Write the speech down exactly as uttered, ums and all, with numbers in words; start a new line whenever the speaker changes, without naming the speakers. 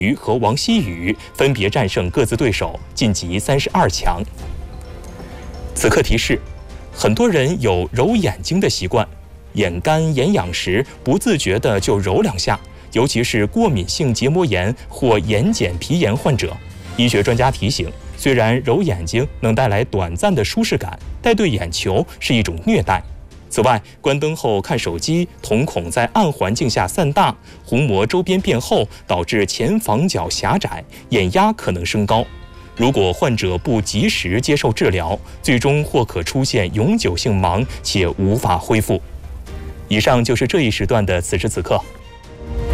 瑜和王希宇分别战胜各自对手，晋级三十二强。此刻提示：很多人有揉眼睛的习惯，眼干眼痒时不自觉地就揉两下，尤其是过敏性结膜炎或眼睑皮炎患者。医学专家提醒，虽然揉眼睛能带来短暂的舒适感，但对眼球是一种虐待。此外，关灯后看手机，瞳孔在暗环境下散大，虹膜周边变厚，导致前房角狭窄，眼压可能升高。如果患者不及时接受治疗，最终或可出现永久性盲且无法恢复。以上就是这一时段的此时此刻。